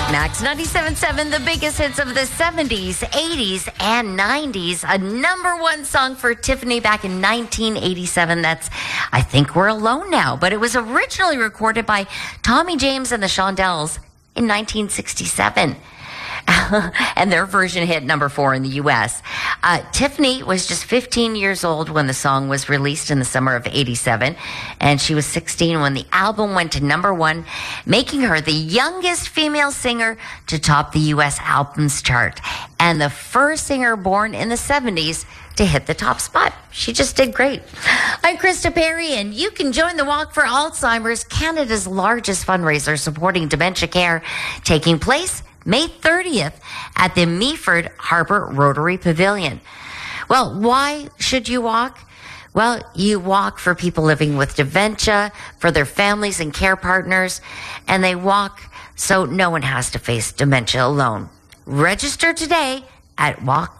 Max 97.7, the biggest hits of the 70s, 80s, and 90s. A number one song for Tiffany back in 1987. That's I Think We're Alone Now. But it was originally recorded by Tommy James and the Shondells in 1967. And their version hit number 4 in the U.S. Tiffany was just 15 years old when the song was released in the summer of 87, and she was 16 when the album went to number 1, making her the youngest female singer to top the U.S. albums chart, and the first singer born in the 70s to hit the top spot. She just did great. I'm Krista Perry, and you can join the Walk for Alzheimer's, Canada's largest fundraiser supporting dementia care, taking place May 30th at the Meaford Harbour Rotary Pavilion. Well, why should you walk? Well, you walk for people living with dementia, for their families and care partners, and they walk so no one has to face dementia alone. Register today at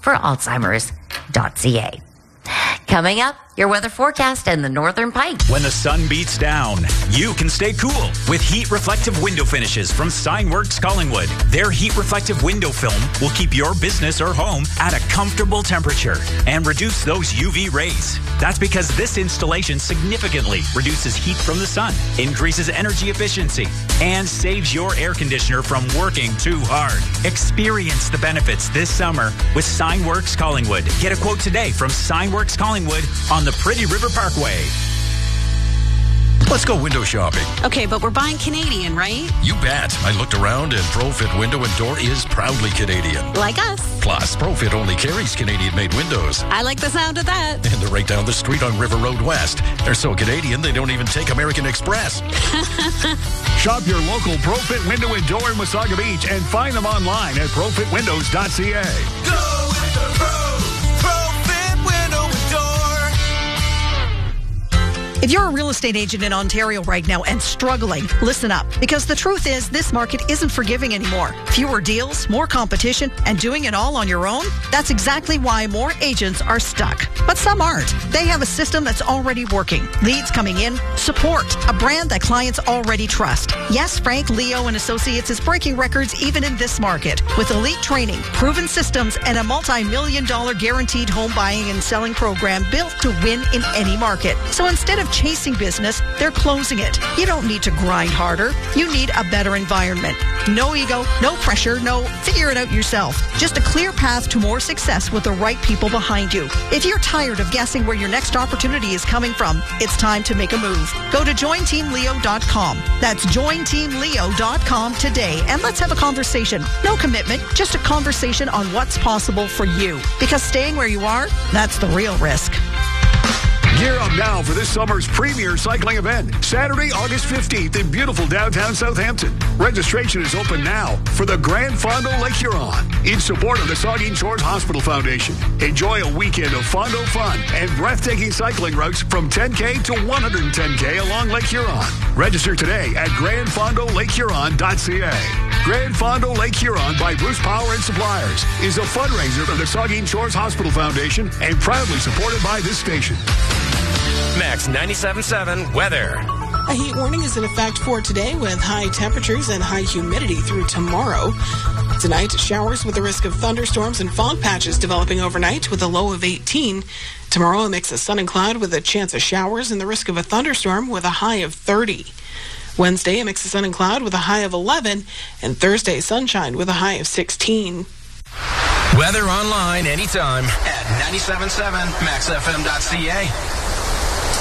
walkforalzheimers.ca. Coming up, your weather forecast and the Northern Pike. When the sun beats down, you can stay cool with heat reflective window finishes from Signworks Collingwood. Their heat reflective window film will keep your business or home at a comfortable temperature and reduce those UV rays. That's because this installation significantly reduces heat from the sun, increases energy efficiency, and saves your air conditioner from working too hard. Experience the benefits this summer with Signworks Collingwood. Get a quote today from Signworks Collingwood on the Pretty River Parkway. Let's go window shopping. Okay, but we're buying Canadian, right? You bet. I looked around and ProFit Window and Door is proudly Canadian. Like us. Plus, ProFit only carries Canadian-made windows. I like the sound of that. And they're right down the street on River Road West. They're so Canadian, they don't even take American Express. Shop your local ProFit Window and Door in Wasaga Beach and find them online at profitwindows.ca. Go with the ProFit Window and Door. If you're a real estate agent in Ontario right now and struggling, listen up. Because the truth is, this market isn't forgiving anymore. Fewer deals, more competition, and doing it all on your own? That's exactly why more agents are stuck. But some aren't. They have a system that's already working. Leads coming in, support, a brand that clients already trust. Yes, Frank, Leo, and Associates is breaking records even in this market. With elite training, proven systems, and a multi-million-dollar guaranteed home buying and selling program built to win in any market. So instead of chasing business, they're closing it. You don't need to grind harder. You need a better environment. No ego, no pressure, no figure it out yourself. Just a clear path to more success with the right people behind you. If you're tired of guessing where your next opportunity is coming from, it's time to make a move. Go to jointeamleo.com. That's jointeamleo.com today, and let's have a conversation. No commitment, just a conversation on what's possible for you. Because staying where you are, that's the real risk. Gear up now for this summer's premier cycling event, Saturday, August 15th in beautiful downtown Southampton. Registration is open now for the Grand Fondo Lake Huron in support of the Saugeen Shores Hospital Foundation. Enjoy a weekend of Fondo fun and breathtaking cycling routes from 10K to 110K along Lake Huron. Register today at grandfondolakehuron.ca. Grand Fondo Lake Huron by Bruce Power and Suppliers is a fundraiser for the Saugeen Shores Hospital Foundation and proudly supported by this station. Max 97.7 weather. A heat warning is in effect for today with high temperatures and high humidity through tomorrow. Tonight, showers with a risk of thunderstorms and fog patches developing overnight with a low of 18. Tomorrow, a mix of sun and cloud with a chance of showers and the risk of a thunderstorm with a high of 30. Wednesday, a mix of sun and cloud with a high of 11. And Thursday, sunshine with a high of 16. Weather online anytime at 97.7 maxfm.ca.